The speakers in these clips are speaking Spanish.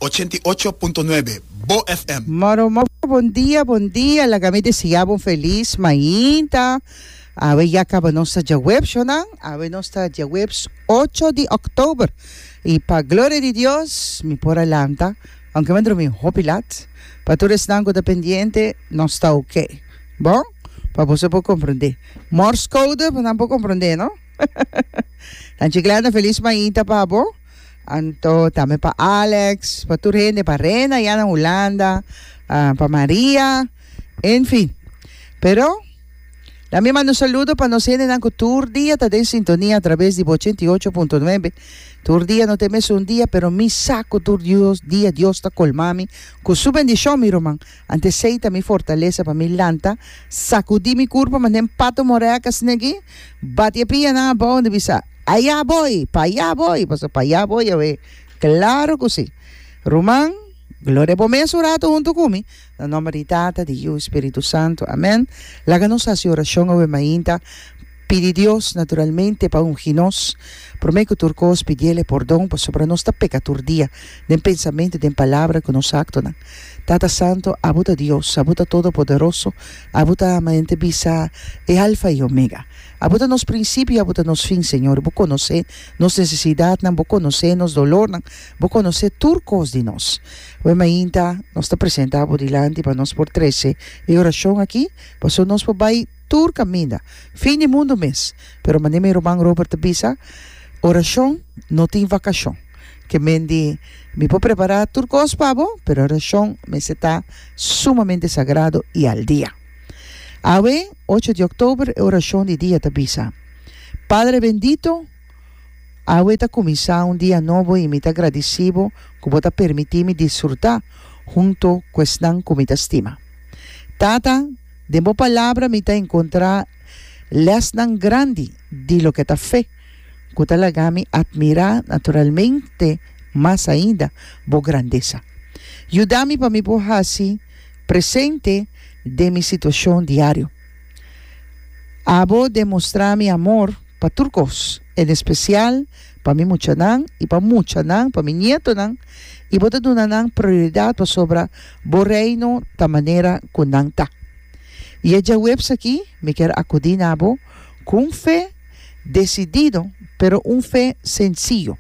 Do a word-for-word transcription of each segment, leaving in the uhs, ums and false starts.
ochenta y ocho punto nueve, Bo F M. Maro, maro, bom dia, bom dia. Lagami desejamos feliz mainta. Ave ya acaba nossa dia web, Shonan. Ave nossa dia web ocho de octubre. E para glória de Deus, me por alanta, aunque me dormi hopilat, para tu restango dependiente, não está ok. Bom? Para você poder compreender. Morse code, para não poder compreender, não? Tan chiclana, feliz mainta, pabo. Anto, também para Alex, para tu gente, para Rena, ya na Holanda, uh, para Maria, enfim. Pero, la misma nos saludo para nos en el tour día, está en sintonía a través de ochenta y ocho punto nueve. Tour día no temes un día, pero mi saco tour Dios, día Dios está colmami. Con su bendición, mi román. Anteseita mi fortaleza para mi lanta. Sacudí mi curva, mandé pato moreacas negui. Batia pia na bon de visa. Allá voy, para allá voy, pues para allá voy a ver. Claro que sí. Román, gloria por mí orato junto conmigo. En el nombre de Tata, de Dios, Espíritu Santo. Amén. La ganosa oración over mainta. Pide Dios naturalmente para ungirnos. Prometo turcos pedirle perdón por sobre nuestra pecatur día. De pensamiento, de palabra que nos actona. Tata Santo, abuta Dios, abuta Todopoderoso, abuta amanente bisa, e alfa y omega. Abuta nos principio, abuta nos fin, Señor. Vos conoce nos necesidad, vos conoce nos dolor, vos conoce turcos de nos. Hoy mainta nos está presentado delante para nos por trece. Y oración aquí, pues nos por vai tur camina. Fin de mundo mes. Pero mandeme Román Robert Bisa, oración no tiene vacación. Que me di, me puedo preparar turcos pavo, pero oración me está sumamente sagrado y al día. Ave, ocho de octubre, oración de día tabisa. Padre bendito, ave ta comenzar un día nuevo y me está agradecido como te permitirme disfrutar junto con esta comida estima. Tata, de mi palabra me está encontrar las tan grande de lo que ta fe. Kutalagami admirar naturalmente más ainda bo grandeza. Ayúdame para mi así presente de mi situación diario. Abo demostrar mi amor para turcos, en especial para mi muchanan y para muchanan, para mi nieto nan, y botar una prioridad para sobre bo reino ta manera kunanta. Y ella webs aquí me quiere acudir a abo con fe decidido, pero un fe sencillo.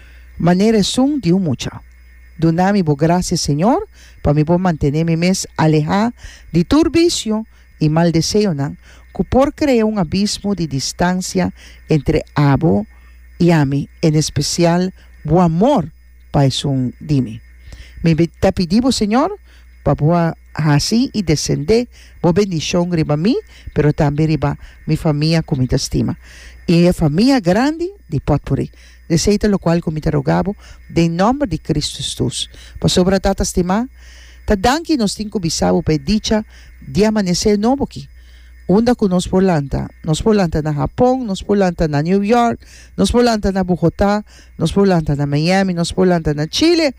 Manera son de un mucha. Donami bo gracias, Señor, para mi por mantener mi mes alejada de turbicio y mal deseo, nan, que por crear un abismo de distancia entre abo y ami, en especial bu amor para eso dime. Me te pedimos, Señor, para así y descender bo bendición riba mí, pero también riba mi familia como te estima. Y a familia grande de potpourri. Deseita lo cual como te rogabo, de nombre de Cristo Jesús. Para sobre tata estima, ta danki nos tinko bisabo pe dicha de amanecer novo aquí. Onda que nos polanta, nos polanta na Japón, nos polanta na New York, nos polanta na Bogotá, nos polanta na Miami, nos polanta na Chile,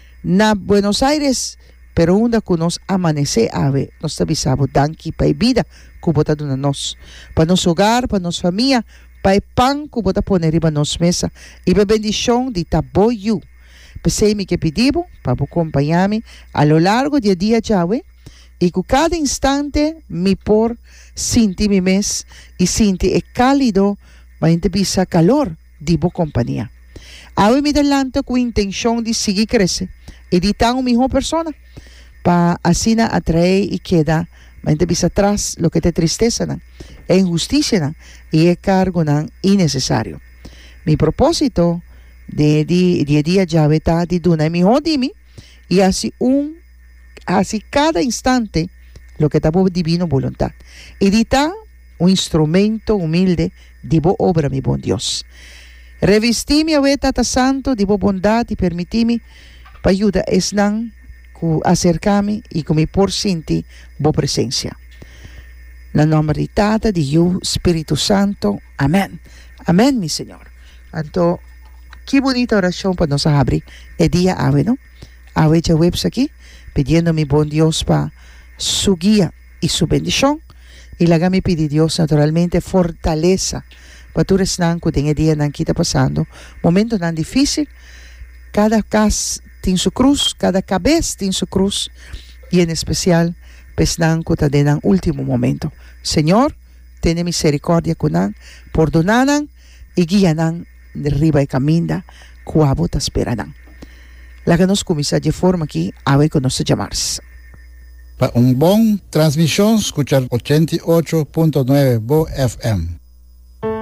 na Buenos Aires, pero onda que nos amanecer ave, nos bisabo danki pa vida, kubota na nos, para nos hogar, para nos familia, para el pan que vos poner riba nos mesa y la bendición de taboyu. Pensé que pedimos para vos acompañarme a lo largo del día Yahweh y que cada instante me por sentir mi mes y sentir el cálido para entrevistar calor de vos compañía. Ahora me adelanto con intención de seguir crece y de tan una mejor persona para así atraer y quedar mente visa atrás lo que te tristeza na, e injusticia na, y es cargo na, innecesario. Mi propósito de día de, ya está de duna mi dimi y así un así cada instante lo que está por divino voluntad. Y dita un instrumento humilde de bo obra mi buen Dios. Revestí mi ave tata santo de bo bondad y permitimi para ayuda es nan acercarme y con mi por sinti bo presencia. La nombre de Tata, de Dios, Espíritu Santo. Amén. Amén, mi Señor. Anto, qué bonita oración para nos abrir el día ave, ¿no? Ave ya webs aquí, pidiendo a mi buen Dios para su guía y su bendición. Y la me pide Dios naturalmente fortaleza para tu resnan que en el día que está pasando. Momento tan difícil, cada caso tiene su cruz, cada cabeza tiene su cruz, y en especial, pesnan kutadenan último momento. Señor, ten misericordia kunan, perdonanan, y guíanan de arriba y caminda, cuabo te esperarán. La que nos comisa de forma aquí, a ver con nos llamarse. Para un buen transmisión, escuchar ochenta y ocho punto nueve Bo F M.